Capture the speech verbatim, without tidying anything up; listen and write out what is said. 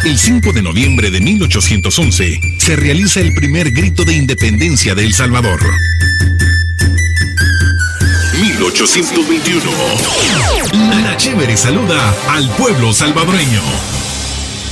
El cinco de noviembre de mil ochocientos once se realiza el primer grito de independencia de El Salvador. mil ochocientos veintiuno. La Chévere saluda al pueblo salvadoreño.